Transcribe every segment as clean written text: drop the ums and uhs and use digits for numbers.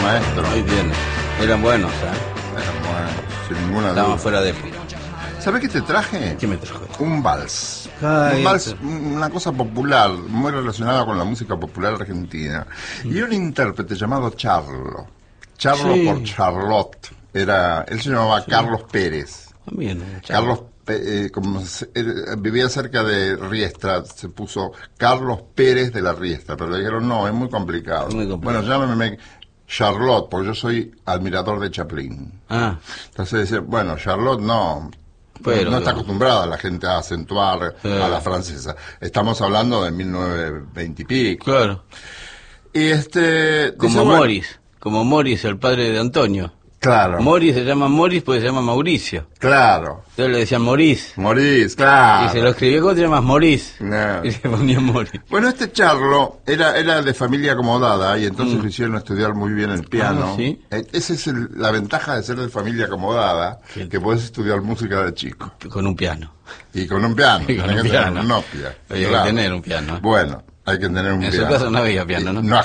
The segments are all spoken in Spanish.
maestro. Muy bien. Eran buenos, ¿eh? Bueno, sin ninguna Estaban duda. fuera de época. ¿Sabés qué te traje? ¿Qué me trajo? Un vals. Ay, Un vals, una cosa popular, muy relacionada con la música popular argentina. Y un intérprete llamado Charlo. Charlo Sí. por Charlotte. Él se llamaba Carlos Pérez. Bien, Carlos, vivía cerca de Riestra, se puso Carlos Pérez de la Riestra, pero le dijeron, no, es muy complicado. Muy complicado. Bueno, llámeme Charlotte, porque yo soy admirador de Chaplin. Ah, Entonces dice, bueno, Charlotte no, Pero, no está no. acostumbrada la gente a acentuar a la francesa. Estamos hablando de 1920 y pico. claro. Y dice, Como bueno, Morris. Como Morris, el padre de Antonio. Claro, Morris se llama Morris porque se llama Mauricio. claro. Entonces le decían Morís. Morís, claro. Y se lo escribió, ¿cómo te llamas? Morís. No. Y se ponía Morris. Bueno, este Charlo era de familia acomodada y entonces lo hicieron estudiar muy bien el piano. Ah, ¿sí? Esa es la ventaja de ser de familia acomodada, Sí. que podés estudiar música de chico. Con un piano. Y con un piano. Y con tenés un que tener piano. un Nokia. Había claro. que tener un piano. Bueno, hay que tener un En piano. su casa no había piano, ¿no? No.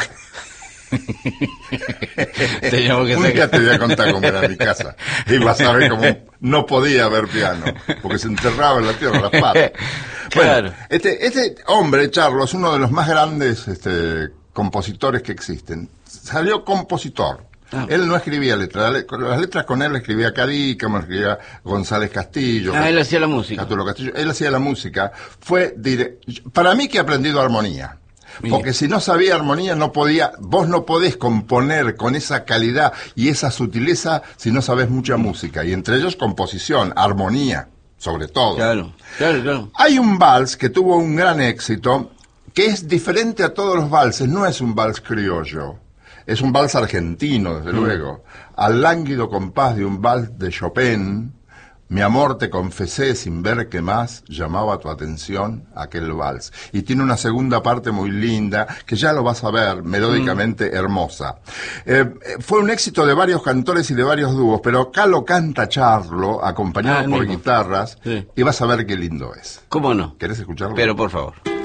Teníamos que Un sacar- día te voy a contar cómo era mi casa. Y vas a ver cómo no podía haber piano, porque se enterraba en la tierra las patas. Claro. Bueno, este hombre, Charlo, es uno de los más grandes compositores que existen. Salió compositor. Ah. Él no escribía letras. Las letras con él escribía Cadícamo, escribía González Castillo. Ah, él hacía la música. Catulo Castillo. Él hacía la música. Para mí que he aprendido armonía. Mira. Porque si no sabía armonía, vos no podés componer con esa calidad y esa sutileza si no sabés mucha música. Y entre ellos composición, armonía, sobre todo. Claro, claro, claro. Hay un vals que tuvo un gran éxito, que es diferente a todos los valses, no es un vals criollo. Es un vals argentino, desde luego. Al lánguido compás de un vals de Chopin, mi amor te confesé sin ver qué más llamaba tu atención aquel vals. Y tiene una segunda parte muy linda, que ya lo vas a ver, melódicamente hermosa. Fue un éxito de varios cantores y de varios dúos, pero acá lo canta Charlo, acompañado Ah, el por mismo. guitarras, Sí. y vas a ver qué lindo es. ¿Cómo no? ¿Querés escucharlo? Pero por favor.